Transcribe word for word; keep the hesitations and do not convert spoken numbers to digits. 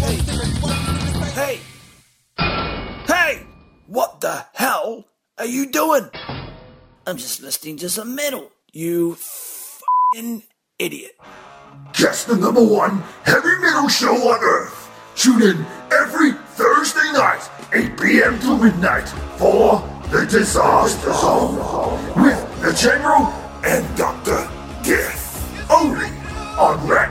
Hey! Hey! What the hell are you doing? I'm just listening to some metal, you f***ing idiot. Just the number one heavy metal show on Earth. Tune in every Thursday night, eight p.m. to midnight, for The Disaster Zone with the General and Doctor Death. Only on Rat